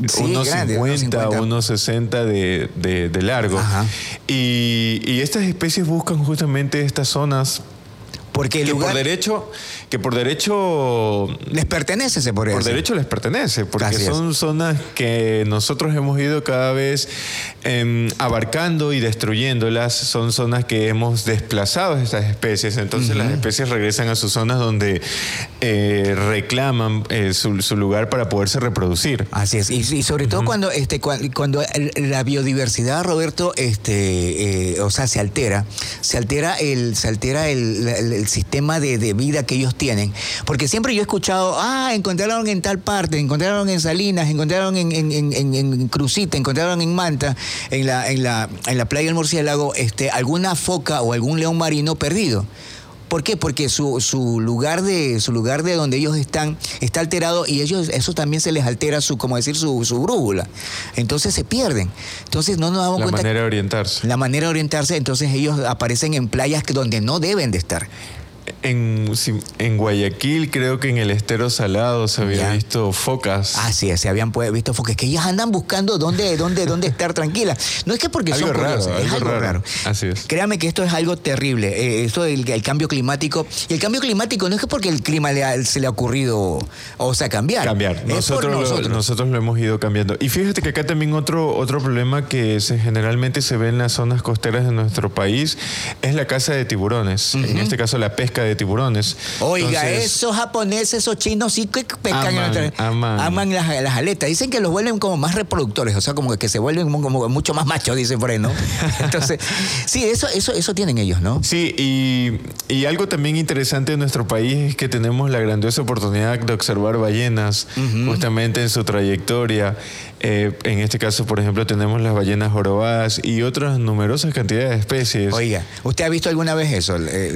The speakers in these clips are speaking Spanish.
Sí, unos grande, 50, unos 60 de largo. Ajá. Y estas especies buscan justamente estas zonas Porque el que lugar por derecho les pertenece, se podría por decir. derecho les pertenece, porque Así es. son zonas que nosotros hemos ido cada vez abarcando y destruyéndolas. Son zonas que hemos desplazado estas especies. Entonces las especies regresan a sus zonas donde reclaman su lugar para poderse reproducir. Así es, y sobre todo cuando la biodiversidad, Roberto, o sea, se altera el sistema de vida que ellos tienen, porque siempre yo he escuchado, encontraron en tal parte, encontraron en Salinas, encontraron en Crucita, encontraron en Manta, en la playa del Murciélago, alguna foca o algún león marino perdido. ¿Por qué? Porque su lugar de donde ellos están está alterado, y eso también se les altera su brújula. Entonces se pierden. Entonces no nos damos cuenta. La manera de orientarse. La manera de orientarse, entonces ellos aparecen en playas donde no deben de estar. En Guayaquil, creo que en el Estero Salado se había visto focas. Así es, se habían visto focas, que ellas andan buscando dónde estar tranquilas. No es que porque son curiosas, es algo raro. Así es. Créame que esto es algo terrible, esto del cambio climático. Y el cambio climático no es que porque el clima se le ha ocurrido, cambiar. Nosotros lo hemos ido cambiando. Y fíjate que acá también otro problema que generalmente se ve en las zonas costeras de nuestro país es la caza de tiburones. En este caso, la pesca de tiburones. Oiga, esos japoneses, esos chinos sí que pescan. Aman las aletas. Dicen que los vuelven como más reproductores, o sea, como que se vuelven como mucho más machos, dicen por ahí, ¿no? Entonces, sí, eso tienen ellos, ¿no? Sí, y algo también interesante de nuestro país es que tenemos la grandiosa oportunidad de observar ballenas justamente en su trayectoria. En este caso, por ejemplo, tenemos las ballenas jorobadas y otras numerosas cantidades de especies. Oiga, ¿usted ha visto alguna vez eso,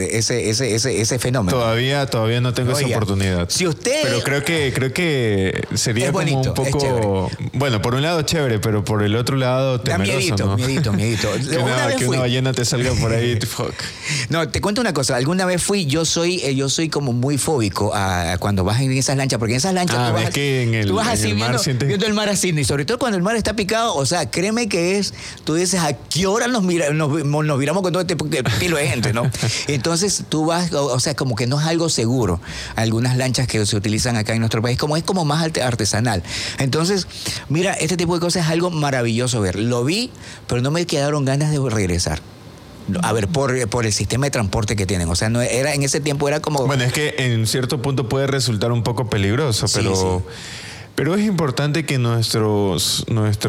ese fenómeno? Todavía no tengo esa oportunidad. Si usted... Pero creo que sería bonito, como un poco... Bueno, por un lado chévere, pero por el otro lado temeroso, ¿no? Miedito. que una ballena te salga por ahí. Fuck. No, te cuento una cosa. Alguna vez yo soy como muy fóbico cuando vas en esas lanchas, porque en esas lanchas tú vas así viendo el mar así, y sobre todo cuando el mar está picado, o sea, créeme que tú dices, ¿a qué hora nos viramos con todo este estilo de gente, no? Entonces tú vas, o sea, como que no es algo seguro. Algunas lanchas que se utilizan acá en nuestro país, es como más artesanal. Entonces, mira, este tipo de cosas es algo maravilloso ver. Lo vi, pero no me quedaron ganas de regresar. A ver, por el sistema de transporte que tienen. O sea, en ese tiempo era como... Bueno, es que en cierto punto puede resultar un poco peligroso, pero es importante que nuestros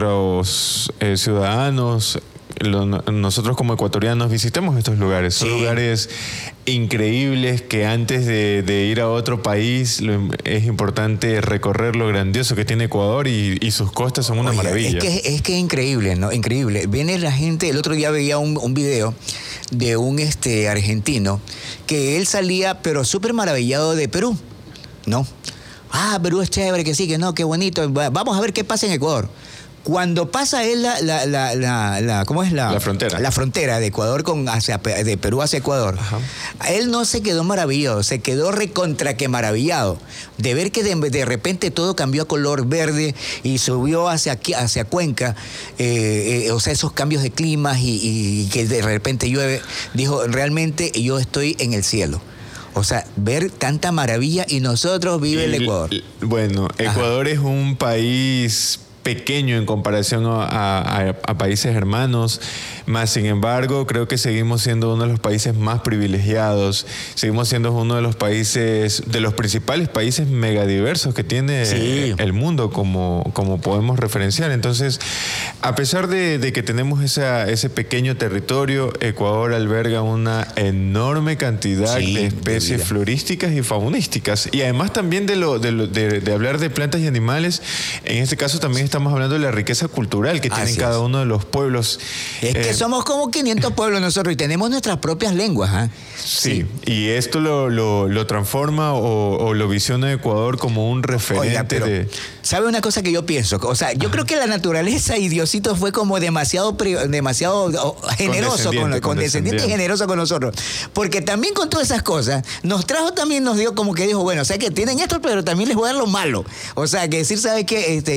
ciudadanos, nosotros como ecuatorianos, visitemos estos lugares. Son lugares increíbles que antes de ir a otro país es importante recorrer lo grandioso que tiene Ecuador, y sus costas son una maravilla. Es que es increíble, ¿no? Increíble. Viene la gente, el otro día veía un video de un argentino que él salía, pero súper maravillado de Perú, ¿no? Perú es chévere, que sí, que no, qué bonito. Vamos a ver qué pasa en Ecuador. Cuando pasa él ¿cómo es la frontera? La frontera de Ecuador de Perú hacia Ecuador. Ajá. Él no se quedó maravillado, se quedó recontra que maravillado de ver que de repente todo cambió a color verde y subió hacia Cuenca, o sea, esos cambios de clima y que de repente llueve. Dijo, realmente yo estoy en el cielo. O sea, ver tanta maravilla y nosotros vive el Ecuador. Bueno, Ecuador es un país pequeño en comparación a países hermanos, más sin embargo creo que seguimos siendo uno de los países más privilegiados, seguimos siendo uno de los principales países megadiversos que tiene el mundo, como podemos referenciar. Entonces, a pesar de que tenemos ese pequeño territorio, Ecuador alberga una enorme cantidad de especies florísticas y faunísticas, y además también de hablar de plantas y animales. En este caso también estamos hablando de la riqueza cultural que tienen cada uno de los pueblos. Es que somos como 500 pueblos nosotros y tenemos nuestras propias lenguas. Sí, y esto lo transforma o lo visiona Ecuador como un referente. ¿Sabe una cosa que yo pienso? O sea, yo creo que la naturaleza y Diosito fue como demasiado generoso, condescendiente y generoso con nosotros. Porque también con todas esas cosas, nos dio como que dijo, bueno, o sea que tienen esto, pero también les voy a dar lo malo. O sea, que decir, ¿sabe qué?